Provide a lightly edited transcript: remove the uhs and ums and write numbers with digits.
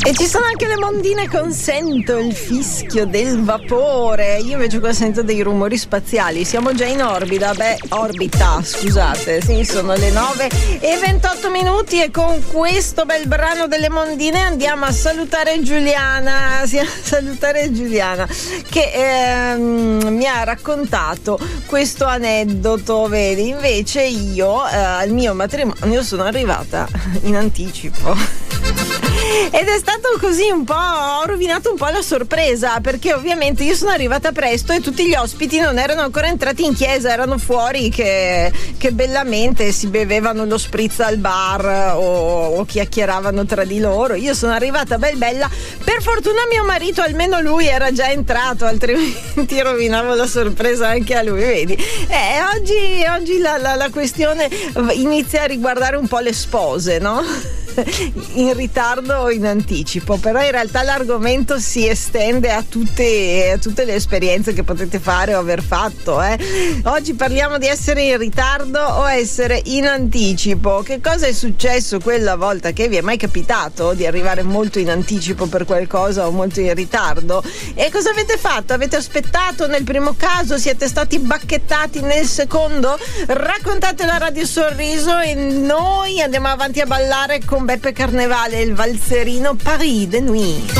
E ci sono anche le mondine con sento il fischio del vapore. Io invece qua sento dei rumori spaziali. Siamo già in orbita, scusate. Sì, sono le 9:28 e con questo bel brano delle mondine andiamo a salutare Giuliana. Che mi ha raccontato questo aneddoto. Vedi, invece io al mio matrimonio sono arrivata in anticipo. Ed è stato così ho rovinato un po' la sorpresa, perché ovviamente io sono arrivata presto e tutti gli ospiti non erano ancora entrati in chiesa, erano fuori che bellamente si bevevano lo spritz al bar o chiacchieravano tra di loro. Io sono arrivata bella, per fortuna mio marito, almeno lui era già entrato, altrimenti rovinavo la sorpresa anche a lui, vedi. Oggi la questione inizia a riguardare un po' le spose, no? In ritardo o in anticipo, però in realtà l'argomento si estende a tutte le esperienze che potete fare o aver fatto. Oggi parliamo di essere in ritardo o essere in anticipo. Che cosa è successo quella volta che vi è mai capitato di arrivare molto in anticipo per qualcosa o molto in ritardo? E cosa avete fatto? Avete aspettato nel primo caso? Siete stati bacchettati nel secondo? Raccontatelo a Radio Sorriso e noi andiamo avanti a ballare con Beppe Carnevale, il valzerino Paris de Nuit.